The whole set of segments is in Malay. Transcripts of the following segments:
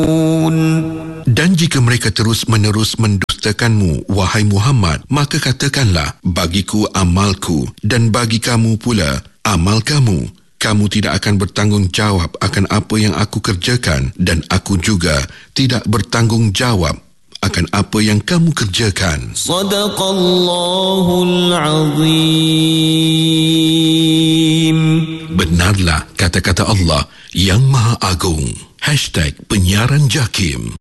Dan jika mereka terus-menerus mendustakanmu, wahai Muhammad, maka katakanlah, bagiku amalku dan bagi kamu pula amal kamu. Kamu tidak akan bertanggungjawab akan apa yang aku kerjakan dan aku juga tidak bertanggungjawab akan apa yang kamu kerjakan. Sadaqallahul Azim. Benarlah kata-kata Allah yang Maha Agung. #Penyiaran Jakim.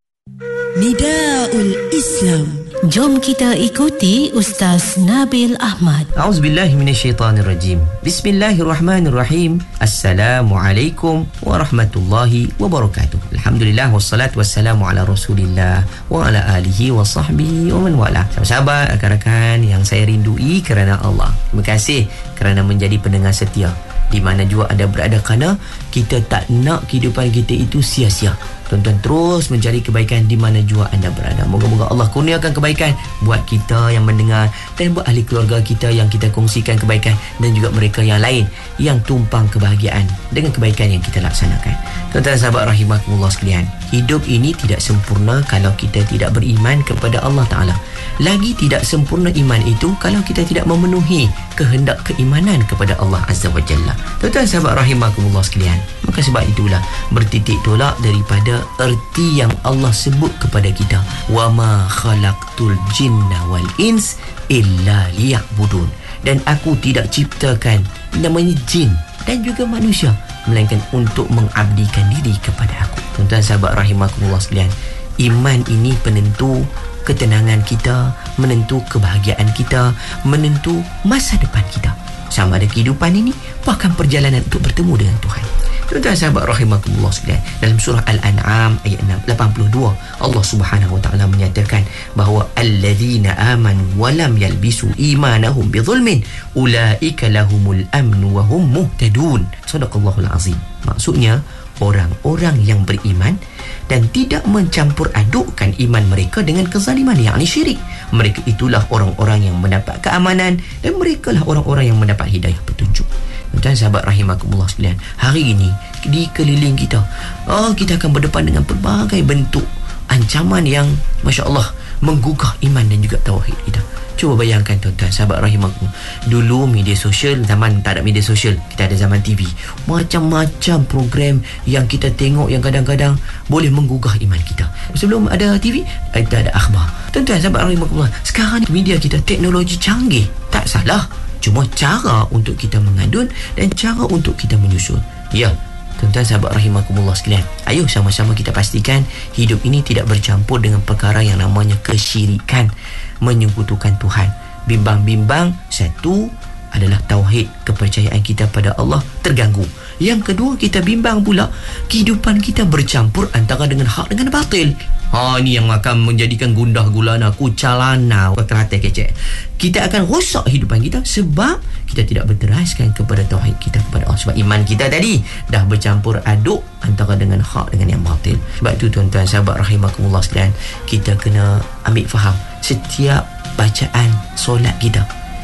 Nidaul Islam. Jom kita ikuti Ustaz Nabil Ahmad. A'udzubillahi minasyaitanirrajim. Bismillahirrahmanirrahim. Assalamualaikum warahmatullahi wabarakatuh. Alhamdulillah wassalatu wassalamu ala Rasulillah wa ala alihi wa sahbihi wa man wala. Sahabat-sahabat, rakan-rakan yang saya rindui kerana Allah, terima kasih kerana menjadi pendengar setia di mana juga anda berada, kerana kita tak nak kehidupan kita itu sia-sia. Tuan-tuan terus mencari kebaikan di mana jua anda berada. Moga-moga Allah kurniakan kebaikan buat kita yang mendengar dan buat ahli keluarga kita yang kita kongsikan kebaikan, dan juga mereka yang lain yang tumpang kebahagiaan dengan kebaikan yang kita laksanakan. Tuan-tuan sahabat rahimakumullah sekalian, hidup ini tidak sempurna kalau kita tidak beriman kepada Allah Ta'ala. Lagi tidak sempurna iman itu kalau kita tidak memenuhi kehendak keimanan kepada Allah Azza wa Jalla. Tuan-tuan sahabat rahimakumullah sekalian, maka sebab itulah bertitik tolak daripada erti yang Allah sebut kepada kita, wa ma khalaqtul jinna wal ins illa liya'budun, dan aku tidak ciptakan namanya jin dan juga manusia melainkan untuk mengabdikan diri kepada aku. Tuan-tuan sahabat rahimakumullah sekalian, iman ini penentu ketenangan kita, menentu kebahagiaan kita, menentu masa depan kita, sama ada kehidupan ini bahkan perjalanan untuk bertemu dengan Tuhan. Tuan-tuan sahabat rahimakumullah sekalian, dalam surah Al-An'am ayat 82, Allah Subhanahu wa taala menyatakan bahawa allazina amanu wa lam yalbisu imanahum bizulmin ulaika lahumul amnu wa hum muhtadun. Sadaqallahul azim. Maksudnya orang-orang yang beriman dan tidak mencampur adukkan iman mereka dengan kezaliman, yakni syirik, mereka itulah orang-orang yang mendapat keamanan dan mereka lah orang-orang yang mendapat hidayah petunjuk. Tuan sahabat rahimakumullah sekalian, hari ini di keliling kita, kita akan berdepan dengan pelbagai bentuk ancaman yang Masya Allah menggugah iman dan juga tauhid kita. Cuba bayangkan tuan-tuan sahabat rahimakumullah, dulu media sosial, zaman tak ada media sosial, kita ada zaman TV, macam-macam program yang kita tengok yang kadang-kadang boleh menggugah iman kita. Sebelum ada TV, kita ada akhbar. Tuan-tuan sahabat rahimakumullah, sekarang media kita teknologi canggih, tak salah, cuma cara untuk kita mengadun dan cara untuk kita menyusun. Ya, tuan-tuan sahabat rahimakumullah sekalian, ayo sama-sama kita pastikan hidup ini tidak bercampur dengan perkara yang namanya kesyirikan, menyekutukan Tuhan. Bimbang-bimbang, satu adalah tauhid, kepercayaan kita pada Allah terganggu. Yang kedua, kita bimbang pula kehidupan kita bercampur antara dengan hak dengan batil. Ini yang akan menjadikan gundah gulana, kucalana, kata kecek. Kita akan rosak kehidupan kita sebab kita tidak berteraskan kepada tauhid kita kepada Allah. Sebab iman kita tadi dah bercampur aduk antara dengan hak dengan yang batil. Sebab itu tuan-tuan sahabat rahimakumullah sekalian, kita kena ambil faham setiap bacaan solat kita.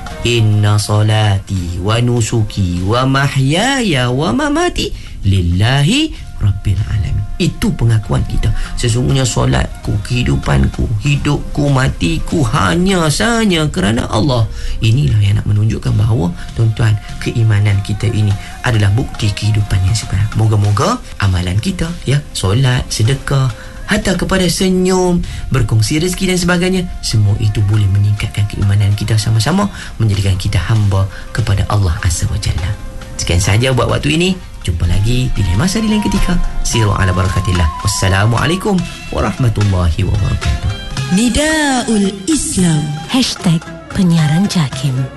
Inna salati wa nusuki wa mahyaya wa mamati lillahi rabbil alamin. Itu pengakuan kita. Sesungguhnya solatku, kehidupanku, hidupku, matiku hanya sahaja kerana Allah. Inilah yang nak menunjukkan bahawa tuan-tuan, keimanan kita ini adalah bukti kehidupan yang sebenar. Moga-moga amalan kita, ya, solat, sedekah, hatta kepada senyum, berkongsi rezeki dan sebagainya, semua itu boleh meningkatkan keimanan kita sama-sama, menjadikan kita hamba kepada Allah Azza wa Jalla. Sekian sahaja buat waktu ini. Jumpa lagi di lain masa, di lain ketika. Siru ala barakatillah. Wassalamualaikum warahmatullahi wabarakatuh. Nidaul Islam. #Penyiaran Jakim.